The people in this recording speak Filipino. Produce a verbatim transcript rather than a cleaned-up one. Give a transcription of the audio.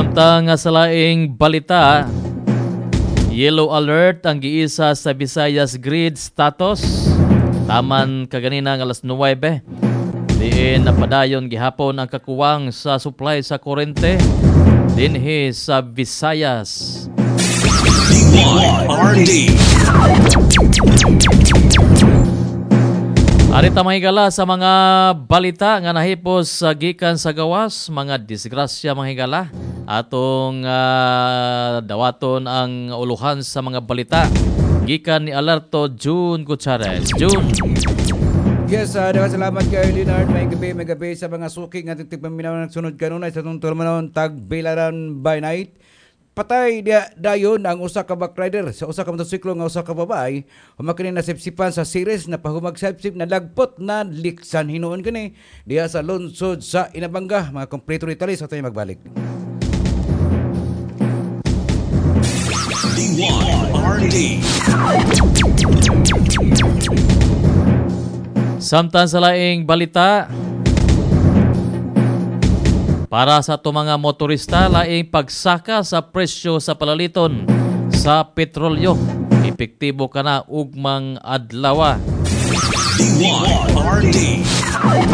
Samtang nga sa laing balita, yellow alert ang giisa sa Visayas grid status. Taman kaganina ng alas nuwebe. Diin napadayon gihapon ang kakuwang sa supply sa kurente dinhi sa Visayas. R D. Arita mahigala sa mga balita nga nahipos sa gikan sa gawas, mga disgrasya mahigala. Atong uh, dawaton ang uluhan sa mga balita. Gikan ni Alerto June Gutierrez. June. Yes, uh, dapat salamat kay Leonard. May gabi, may gabi sa mga suki nga tigpaminaw na nagsunod kanunay sa itong turmanon tag-Bilaran by night. Patay dia dayon ang usa ka back rider sa usa ka motorsiklo nga usa ka babae. Humakini na sipsipan sa series na pahumag sipsip na lagpot na liksan hinuon kini diha sa lungsod sa Inabanga. Mga kompleto detalye sa tayo magbalik. D one R D. Samtang sa laing balita, para sa ito mga motorista, laing pagsaka sa presyo sa palaliton sa petrolyo. Epektibo ka na ugmang adlaw. D one R D.